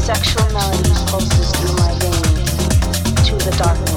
sexual melody pulses through my veins to the darkness.